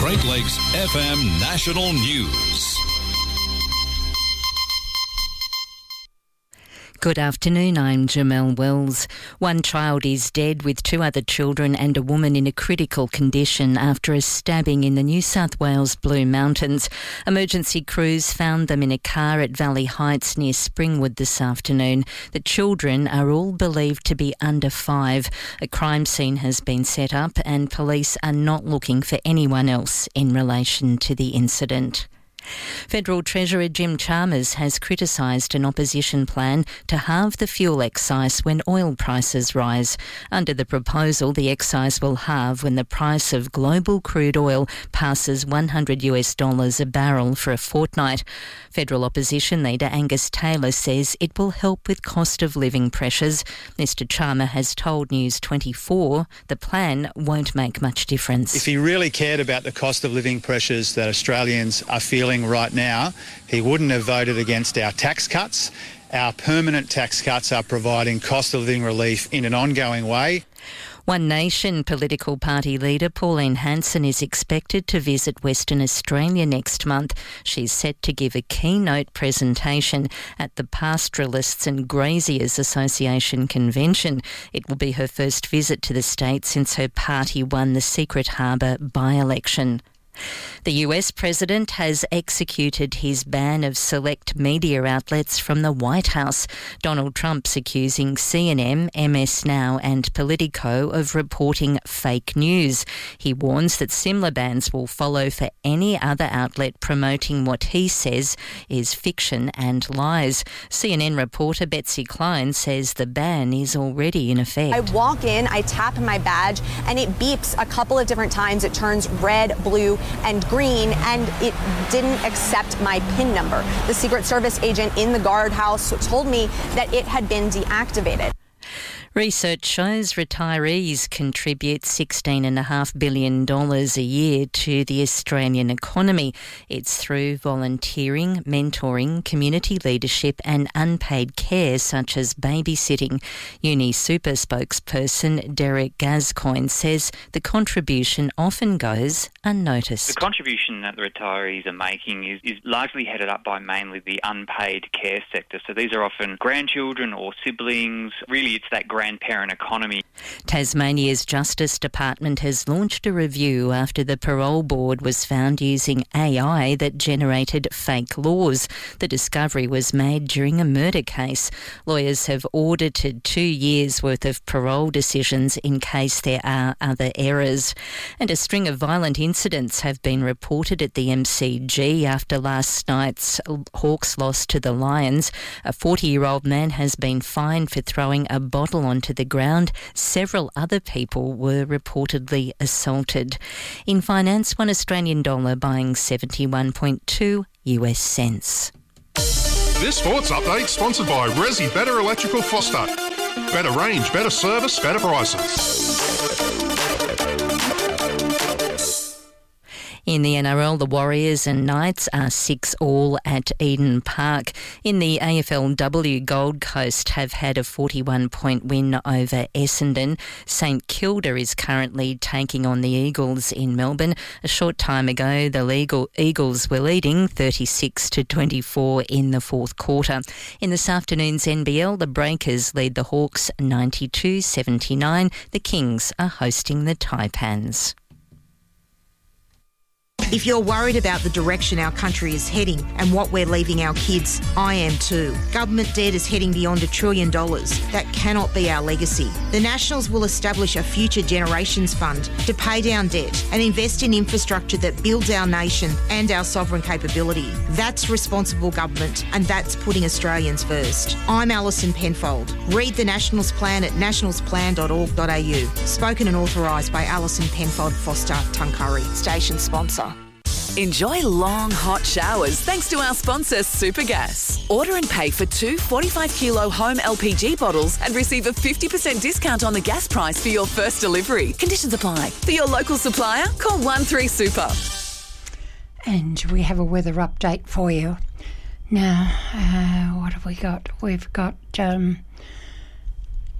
Great Lakes FM National News. Good afternoon, I'm Jamelle Wells. One child is dead with two other children and a woman in a critical condition after a stabbing in the New South Wales Blue Mountains. Emergency crews found them in a car at Valley Heights near Springwood this afternoon. The children are all believed to be under 5. A crime scene has been set up and police are not looking for anyone else in relation to the incident. Federal Treasurer Jim Chalmers has criticised an opposition plan to halve the fuel excise when oil prices rise. Under the proposal, the excise will halve when the price of global crude oil passes $100 a barrel for a fortnight. Federal opposition leader Angus Taylor says it will help with cost of living pressures. Mr Chalmers has told News 24 the plan won't make much difference. If he really cared about the cost of living pressures that Australians are feeling right now, he wouldn't have voted against our tax cuts. Our permanent tax cuts are providing cost of living relief in an ongoing way. One Nation political party leader Pauline Hanson is expected to visit Western Australia next month. She's set to give a keynote presentation at the Pastoralists and Graziers Association convention. It will be her first visit to the state since her party won the Secret Harbour by-election. The US President has executed his ban of select media outlets from the White House. Donald Trump's accusing CNN, MS Now and Politico of reporting fake news. He warns that similar bans will follow for any other outlet promoting what he says is fiction and lies. CNN reporter Betsy Klein says the ban is already in effect. I walk in, I tap my badge, and it beeps a couple of different times. It turns red, blue, and green, and it didn't accept my PIN number. The Secret Service agent in the guardhouse told me that it had been deactivated. Research shows retirees contribute $16.5 billion a year to the Australian economy. It's through volunteering, mentoring, community leadership and unpaid care such as babysitting. UniSuper spokesperson Derek Gascoigne says the contribution often goes unnoticed. The contribution that the retirees are making is largely headed up by mainly the unpaid care sector. So these are often grandchildren or siblings. Really, it's that grandparent economy. Tasmania's Justice Department has launched a review after the parole board was found using AI that generated fake laws. The discovery was made during a murder case. Lawyers have audited 2 years' worth of parole decisions in case there are other errors. And a string of violent incidents have been reported at the MCG after last night's Hawks loss to the Lions. A 40-year-old man has been fined for throwing a bottle onto the ground. Several other people were reportedly assaulted. In finance, $1 Australian buying 71.2 US cents. This sports update sponsored by Resi Better Electrical Foster. Better range, better service, better prices. In the NRL, the Warriors and Knights are 6-all at Eden Park. In the AFLW, Gold Coast have had a 41-point win over Essendon. St Kilda is currently taking on the Eagles in Melbourne. A short time ago, the Eagles were leading 36-24 in the fourth quarter. In this afternoon's NBL, the Breakers lead the Hawks 92-79. The Kings are hosting the Taipans. If you're worried about the direction our country is heading and what we're leaving our kids, I am too. Government debt is heading beyond $1 trillion. That cannot be our legacy. The Nationals will establish a Future Generations Fund to pay down debt and invest in infrastructure that builds our nation and our sovereign capability. That's responsible government, and that's putting Australians first. I'm Alison Penfold. Read the Nationals Plan at nationalsplan.org.au. Spoken and authorised by Alison Penfold Foster, Tuncurry. Station sponsor. Enjoy long, hot showers thanks to our sponsor, Supergas. Order and pay for 2 45-kilo home LPG bottles and receive a 50% discount on the gas price for your first delivery. Conditions apply. For your local supplier, call 13Super. And we have a weather update for you. Now, what have we got? We've got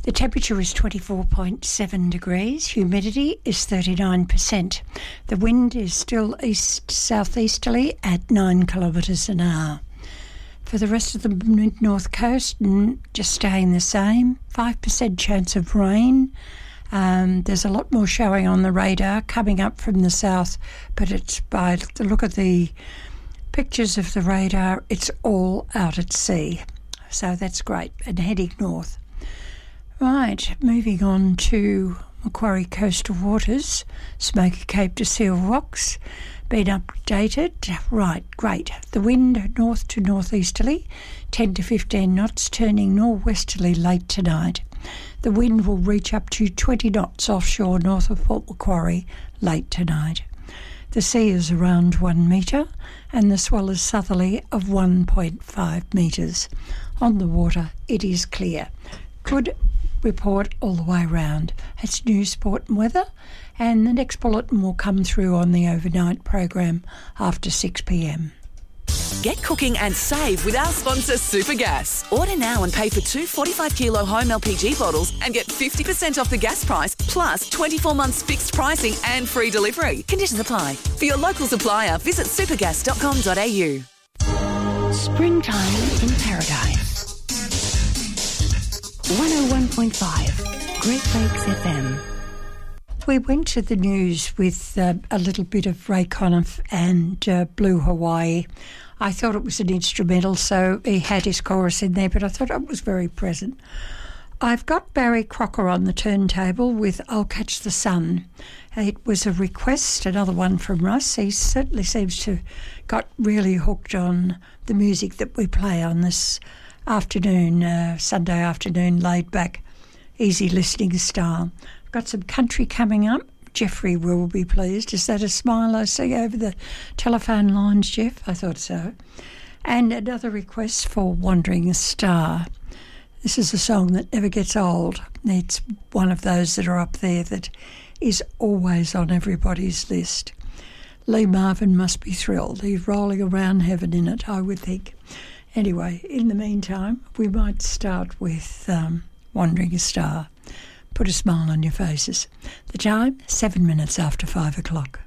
The temperature is 24.7 degrees. Humidity is 39%. The wind is still east-southeasterly at 9 kilometres an hour. For the rest of the mid-north coast, just staying the same. 5% chance of rain. There's a lot more showing on the radar coming up from the south, but it's by the look of the pictures of the radar, it's all out at sea. So that's great, and heading north. Right, moving on to Macquarie coastal waters, Smoky Cape to Seal Rocks, been updated. Right, great. The wind north to northeasterly, 10 to 15 knots, turning northwesterly late tonight. The wind will reach up to 20 knots offshore north of Port Macquarie late tonight. The sea is around 1 metre and the swell is southerly of 1.5 metres. On the water, it is clear. Good report all the way round. It's news, sport and weather, and the next bulletin will come through on the overnight program after 6 p.m. Get cooking and save with our sponsor Supergas. Order now and pay for 2 45-kilo home LPG bottles and get 50% off the gas price, plus 24 months fixed pricing and free delivery. Conditions apply. For your local supplier, visit supergas.com.au. Springtime in Paradise. 101.5 Great Lakes FM. We went to the news with a little bit of Ray Conniff and Blue Hawaii. I thought it was an instrumental, so he had his chorus in there, but I thought it was very present. I've got Barry Crocker on the turntable with I'll Catch the Sun. It was a request, another one from Russ. He certainly seems to got really hooked on the music that we play on this afternoon, Sunday afternoon, laid back, easy listening style. I've got some country coming up. Jeffrey will be pleased. Is that a smile I see over the telephone lines, Jeff? I thought so. And another request for Wandering Star. This is a song that never gets old. It's one of those that are up there that is always on everybody's list. Lee Marvin must be thrilled. He's rolling around heaven in it, I would think. Anyway, in the meantime, we might start with Wandering Star. Put a smile on your faces. The time, 7 minutes after 5 o'clock.